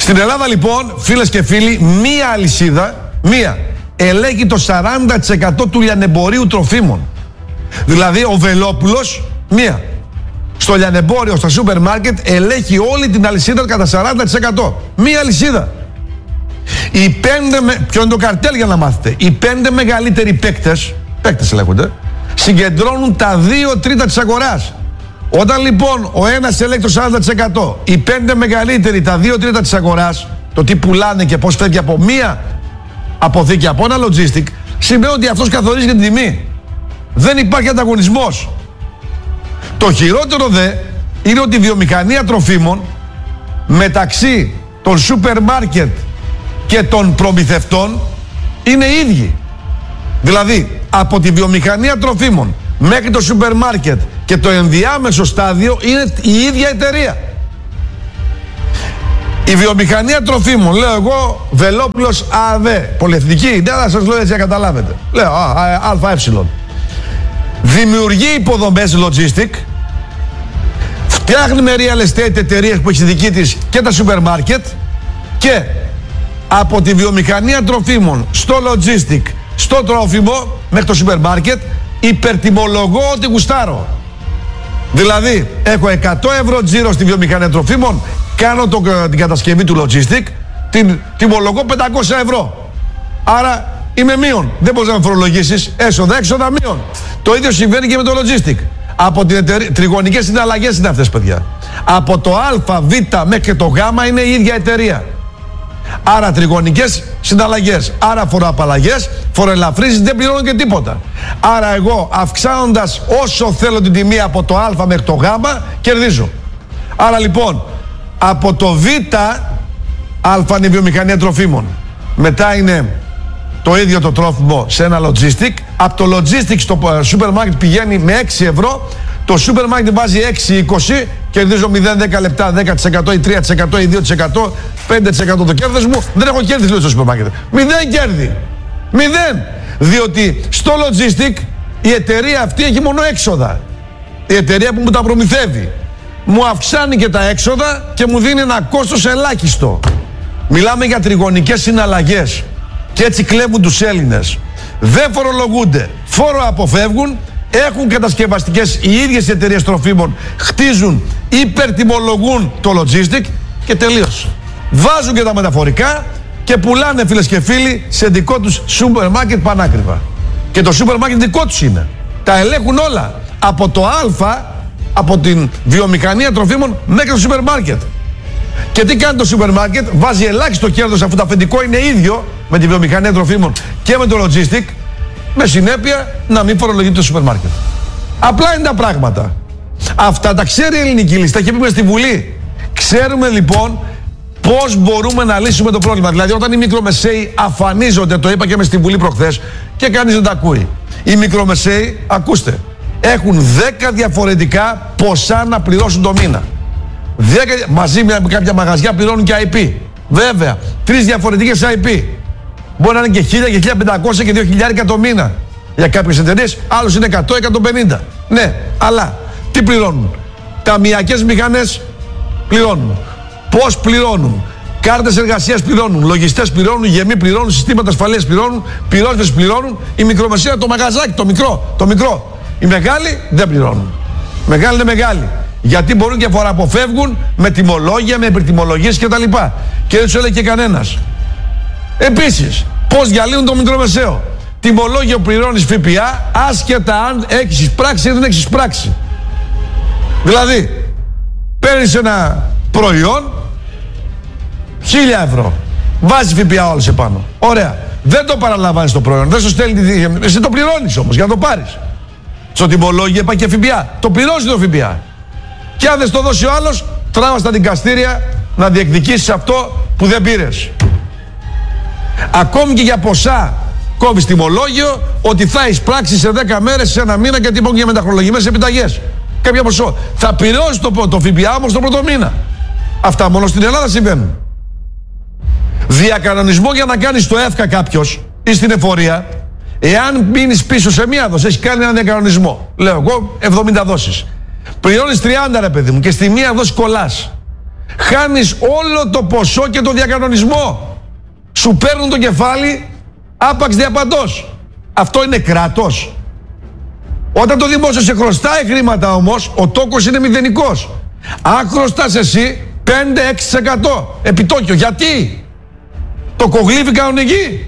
Στην Ελλάδα λοιπόν, φίλες και φίλοι, μία αλυσίδα, ελέγχει το 40% του λιανεμπορίου τροφίμων. Δηλαδή ο Βελόπουλος, στο λιανεμπόριο, στα σούπερ μάρκετ, ελέγχει όλη την αλυσίδα κατά 40%. Μία αλυσίδα. Ποιο είναι το καρτέλ για να μάθετε? Οι 5 μεγαλύτεροι παίκτες λέγονται, συγκεντρώνουν τα 2 τρίτα της αγοράς. Όταν λοιπόν ο ένας ελέγχει το 40%, οι 5 μεγαλύτεροι τα 2 τρίτα της αγοράς, το τι πουλάνε και πώς φεύγει από μία αποθήκη, από ένα logistic, σημαίνει ότι αυτός καθορίζει την τιμή. Δεν υπάρχει ανταγωνισμός. Το χειρότερο δε είναι ότι η βιομηχανία τροφίμων μεταξύ των σούπερ μάρκετ και των προμηθευτών είναι ίδιοι. Δηλαδή από τη βιομηχανία τροφίμων μέχρι το σούπερ μάρκετ και το ενδιάμεσο στάδιο είναι η ίδια εταιρεία. Η βιομηχανία τροφίμων, λέω εγώ, Βελόπουλος ΑΔ, πολυεθνική, δεν θα σας λέω έτσι να καταλάβετε. Λέω ΑΕ. Δημιουργεί υποδομές logistic, φτιάχνει με real estate εταιρείες που έχει δική της και τα σούπερ μάρκετ, και από τη βιομηχανία τροφίμων στο logistic, στο τρόφιμο μέχρι το σούπερ μάρκετ, υπερτιμολογώ ό,τι γουστάρω. Δηλαδή έχω 100 ευρώ τζίρο στη βιομηχανία τροφίμων, κάνω την κατασκευή του logistic, την τιμολογώ 500 ευρώ. Άρα είμαι μείον. Δεν μπορείς να με φορολογήσεις. Έξοδα μείον. Το ίδιο συμβαίνει και με το logistic. Από την εταιρεία, τριγωνικές συναλλαγές είναι αυτές, παιδιά. Από το Α, Β μέχρι το Γ είναι η ίδια εταιρεία. Άρα τριγωνικές συναλλαγές, άρα φοροαπαλλαγές, φοροελαφρύνσεις, δεν πληρώνω και τίποτα. Άρα εγώ αυξάνοντας όσο θέλω την τιμή από το Α μέχρι το Γ, κερδίζω. Άρα λοιπόν από το Β, Α είναι η βιομηχανία τροφίμων, μετά είναι το ίδιο το τρόφιμο σε ένα logistic, από το logistic στο σούπερ μάρκετ πηγαίνει με 6 ευρώ, το σούπερ μάρκετ βάζει 6,20, κερδίζω 0,10 λεπτά, 10% ή 3% ή 2%, 5% το κέρδος μου, δεν έχω κέρδη λέω στο σούπερ μάρκετ. 0 κέρδη. 0. Διότι στο logistic η εταιρεία αυτή έχει μόνο έξοδα. Η εταιρεία που μου τα προμηθεύει μου αυξάνει και τα έξοδα και μου δίνει ένα κόστος ελάχιστο. Μιλάμε για τριγωνικές συναλλαγές. Και έτσι κλέβουν τους Έλληνες. Δεν φορολογούνται, φόρο αποφεύγουν, έχουν κατασκευαστικές οι ίδιες εταιρείες τροφίμων, χτίζουν, υπερτιμολογούν το logistic και τελείωσε. Βάζουν και τα μεταφορικά και πουλάνε, φίλες και φίλοι, σε δικό τους σούπερ μάρκετ πανάκριβα. Και το σούπερ μάρκετ δικό τους είναι. Τα ελέγχουν όλα. Από το Α, από την βιομηχανία τροφίμων μέχρι το σούπερ μάρκετ. Και τι κάνει το σούπερ μάρκετ? Βάζει ελάχιστο κέρδος, αφού το αφεντικό είναι ίδιο με τη βιομηχανία τροφίμων και με το logistic, με συνέπεια να μην φορολογείται το σούπερ μάρκετ. Απλά είναι τα πράγματα. Αυτά τα ξέρει η ελληνική λύση, τα είχε πει μες στη Βουλή. Ξέρουμε λοιπόν πώς μπορούμε να λύσουμε το πρόβλημα. Δηλαδή όταν οι μικρομεσαίοι αφανίζονται, το είπα και μες στη Βουλή προχθές και κανείς δεν τα ακούει. Οι μικρομεσαίοι, ακούστε, έχουν 10 διαφορετικά ποσά να πληρώσουν το μήνα. 10, μαζί με κάποια μαγαζιά πληρώνουν και IP. Βέβαια, 3 διαφορετικές IP. Μπορεί να είναι και 1.000 και 1.500 και 2.000 το μήνα. Για κάποιες εταιρείες, άλλους είναι 100-150. Ναι, αλλά τι πληρώνουν? Ταμειακές μηχανές πληρώνουν. Πώς πληρώνουν? Κάρτες εργασίας πληρώνουν. Λογιστές πληρώνουν. Γεμή πληρώνουν. Συστήματα ασφαλείας πληρώνουν. Πυρόσβεσης πληρώνουν. Η μικρομεσαία, το μαγαζάκι, το μικρό. Οι μεγάλοι δεν πληρώνουν. Μεγάλοι είναι μεγάλοι. Γιατί μπορούν και φοροαποφεύγουν με τιμολόγια, με υπερτιμολογίες κτλ. Και δεν τους έλεγε και κανένας. Επίσης, πώς διαλύουν το μικρομεσαίο? Τιμολόγιο πληρώνεις ΦΠΑ, άσχετα αν έχεις εισπράξει ή δεν έχεις εισπράξει. Δηλαδή, παίρνεις ένα προϊόν, 1.000 ευρώ. Βάζεις ΦΠΑ όλες επάνω. Ωραία. Δεν το παραλαμβάνεις το προϊόν, δεν σου στέλνει. Εσύ το πληρώνεις όμως για να το πάρεις. Στο τιμολόγιο είπα και ΦΠΑ. Το πληρώνεις το ΦΠΑ. Και αν δεν στο δώσει ο άλλος, τράβα στα δικαστήρια να διεκδικήσεις αυτό που δεν πήρες. Ακόμη και για ποσά κόβεις τιμολόγιο ότι θα εισπράξεις σε 10 μέρες, σε ένα μήνα και τίποτα για μεταχρολογημένες επιταγές. Κάποια ποσό. Θα πληρώσεις το ΦΠΑ όμως το πρώτο μήνα. Αυτά μόνο στην Ελλάδα συμβαίνουν. Διακανονισμό για να κάνεις το ΕΦΚΑ κάποιος ή στην εφορία, εάν μείνεις πίσω σε μία δόση, έχει κάνει έναν διακανονισμό. Λέω εγώ 70 δόσεις. Πληρώνεις 30 ρε παιδί μου και στη μία δόση κολλάς. Χάνεις όλο το ποσό και το διακανονισμό. Σου παίρνουν το κεφάλι άπαξ διαπαντός. Αυτό είναι κράτος? Όταν το δημόσιο σε χρωστάει χρήματα όμως, ο τόκος είναι μηδενικός. Αν χρωστάς εσύ 5-6% επιτόκιο. Γιατί? Το κογλίφι κανονική?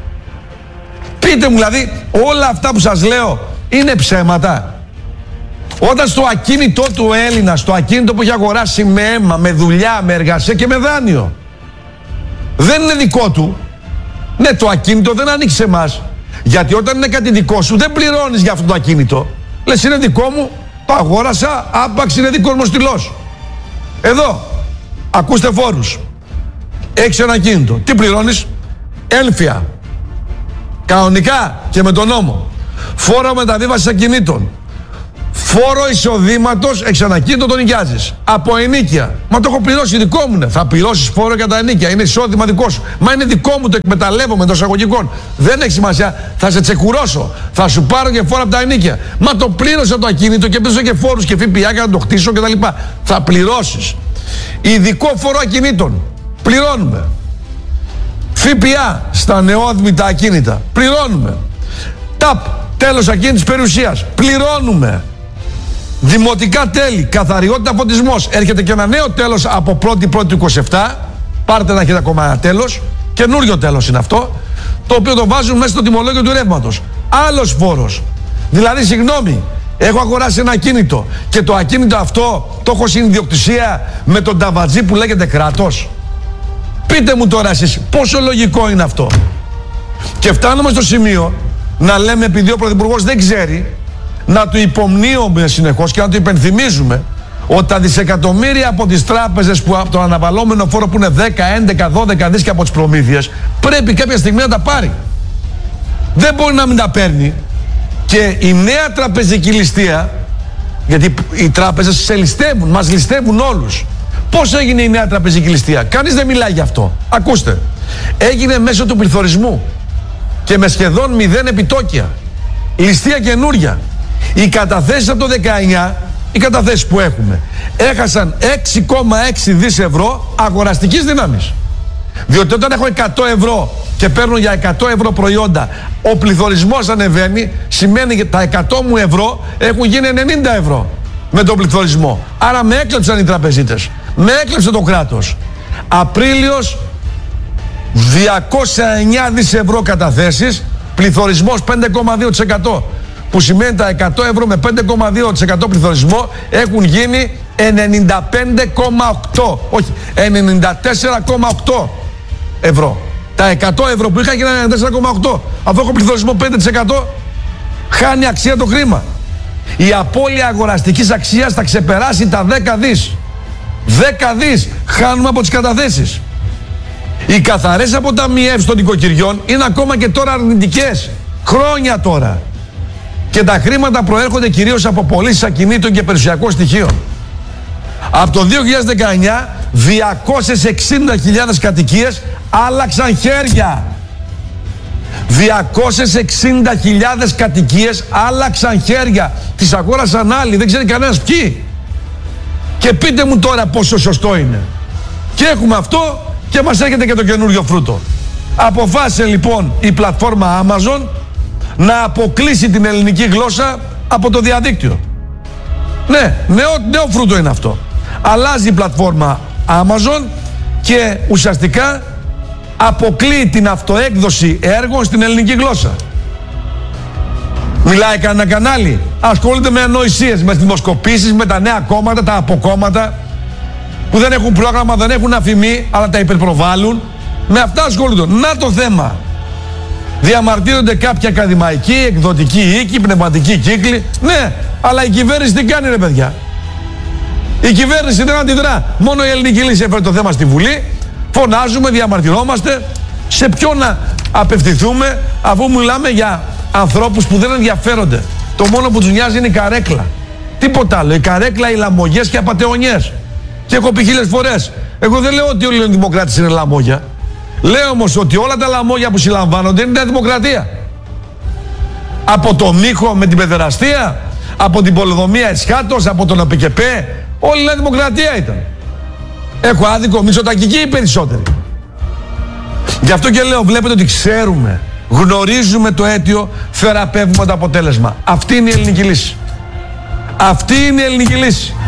Πείτε μου δηλαδή, όλα αυτά που σας λέω είναι ψέματα? Όταν στο ακίνητό του Έλληνα, στο ακίνητο που έχει αγοράσει με αίμα, με δουλειά, με εργασία και με δάνειο, δεν είναι δικό του, ναι, το ακίνητο δεν ανήκει σε εμάς. Γιατί όταν είναι κάτι δικό σου, δεν πληρώνεις για αυτό το ακίνητο. Λες, είναι δικό μου, το αγόρασα, άπαξ, είναι δικό μου στυλός. Εδώ, ακούστε φόρους. Έχεις ένα ακίνητο. Τι πληρώνεις? Έλφια. Κανονικά και με τον νόμο. Φόρο μεταβίβασης ακινήτων. Φόρο εισοδήματος, έχεις ένα ακίνητο, το νοικιάζεις. Από ενοίκια. Μα το έχω πληρώσει, δικό μου είναι. Θα πληρώσεις φόρο για τα ενοίκια. Είναι εισόδημα δικό σου. Μα είναι δικό μου, το εκμεταλλεύομαι εντός εισαγωγικών. Δεν έχει σημασία. Θα σε τσεκουρώσω. Θα σου πάρω και φόρο από τα ενοίκια. Μα το πλήρωσα το ακίνητο και πλήρωσα και φόρους και ΦΠΑ για να το χτίσω κτλ. Θα πληρώσεις. Ειδικό φόρο ακινήτων. Πληρώνουμε. ΦΠΑ στα νεόδμητα ακίνητα. Πληρώνουμε. ΤΑΠ, τέλος ακίνητης περιουσίας. Πληρώνουμε. Δημοτικά τέλη, καθαριότητα, φωτισμός. Έρχεται και ένα νέο τέλος από 1η του 27. Πάρτε να έχετε ακόμα ένα τέλος. Καινούριο τέλος είναι αυτό. Το οποίο το βάζουν μέσα στο τιμολόγιο του ρεύματος. Άλλος φόρος. Δηλαδή, συγγνώμη, έχω αγοράσει ένα ακίνητο και το ακίνητο αυτό το έχω συνδιοκτησία με τον ταβατζή που λέγεται κράτος. Πείτε μου τώρα εσείς, πόσο λογικό είναι αυτό? Και φτάνουμε στο σημείο να λέμε, επειδή ο Πρωθυπουργός δεν ξέρει, να του υπομνείουμε συνεχώς και να του υπενθυμίζουμε ότι τα δισεκατομμύρια από τις τράπεζες, που από το αναβαλόμενο φόρο που είναι 10, 11, 12 δις και από τις προμήθειες, πρέπει κάποια στιγμή να τα πάρει. Δεν μπορεί να μην τα παίρνει. Και η νέα τραπεζική ληστεία, γιατί οι τράπεζες σε ληστεύουν, μας ληστεύουν όλους. Πώς έγινε η νέα τραπεζική ληστεία? Κανείς δεν μιλάει γι' αυτό. Ακούστε. Έγινε μέσω του πληθωρισμού και με σχεδόν 0 επιτόκια. Ληστεία καινούρια. Οι καταθέσεις από το 19, οι καταθέσεις που έχουμε, έχασαν 6,6 δις ευρώ αγοραστικής δύναμης. Διότι όταν έχω 100 ευρώ και παίρνω για 100 ευρώ προϊόντα, ο πληθωρισμός ανεβαίνει, σημαίνει ότι τα 100 μου ευρώ έχουν γίνει 90 ευρώ με τον πληθωρισμό. Άρα με έκλεψαν οι τραπεζίτες, με έκλεψε το κράτος. Απρίλιος, 209 δις ευρώ καταθέσεις, πληθωρισμός 5,2%. Που σημαίνει τα 100 ευρώ με 5,2% πληθωρισμό έχουν γίνει 95,8, όχι, 94,8 ευρώ. Τα 100 ευρώ που είχα γίνανε 94,8. Αφού έχω πληθωρισμό 5%, χάνει αξία το χρήμα. Η απώλεια αγοραστικής αξίας θα ξεπεράσει τα 10 δις. 10 δις χάνουμε από τις καταθέσεις. Οι καθαρές αποταμιεύσεις των οικοκυριών είναι ακόμα και τώρα αρνητικές. Χρόνια τώρα. Και τα χρήματα προέρχονται κυρίως από πωλήσεις ακινήτων και περιουσιακών στοιχείων. Από το 2019, 260.000 κατοικίες άλλαξαν χέρια. 260.000 κατοικίες άλλαξαν χέρια. Τις αγόρασαν άλλοι, δεν ξέρει κανένας ποιοι. Και πείτε μου τώρα πόσο σωστό είναι. Και έχουμε αυτό και μας έρχεται και το καινούριο φρούτο. Αποφάσισε λοιπόν η πλατφόρμα Amazon να αποκλείσει την ελληνική γλώσσα από το διαδίκτυο. Ναι, νέο φρούτο είναι αυτό. Αλλάζει η πλατφόρμα Amazon και ουσιαστικά αποκλείει την αυτοέκδοση έργων στην ελληνική γλώσσα. Μιλάει κανένα κανάλι, ασχολείται με ανοησίες, με δημοσκοπήσεις, με τα νέα κόμματα, τα αποκόμματα που δεν έχουν πρόγραμμα, δεν έχουν αφημί, αλλά τα υπερπροβάλλουν. Με αυτά ασχολούνται. Να το θέμα. Διαμαρτύρονται κάποιοι ακαδημαϊκοί, εκδοτικοί οίκοι, πνευματικοί κύκλοι. Ναι, αλλά η κυβέρνηση τι κάνει, ρε παιδιά? Η κυβέρνηση δεν αντιδρά. Μόνο η ελληνική λύση έφερε το θέμα στη Βουλή. Φωνάζουμε, διαμαρτυρόμαστε. Σε ποιον να απευθυνθούμε, αφού μιλάμε για ανθρώπους που δεν ενδιαφέρονται? Το μόνο που τους νοιάζει είναι η καρέκλα. Τίποτα άλλο. Η καρέκλα, οι λαμογιές και οι απατεωνιές. Και έχω πει 1000 φορές. Εγώ δεν λέω ότι όλοι οι δημοκράτες είναι λαμόγια. Λέω όμως ότι όλα τα λαμόγια που συλλαμβάνονται είναι η δημοκρατία. Από το Μίχο με την παιδεραστία, από την πολεοδομία Εσχάτος, από τον ΑΠΚΠ, όλη η δημοκρατία ήταν. Έχω άδικο, μητσοτακική οι περισσότεροι. Γι' αυτό και λέω, βλέπετε ότι ξέρουμε, γνωρίζουμε το αίτιο, θεραπεύουμε το αποτέλεσμα. Αυτή είναι η ελληνική λύση. Αυτή είναι η ελληνική λύση.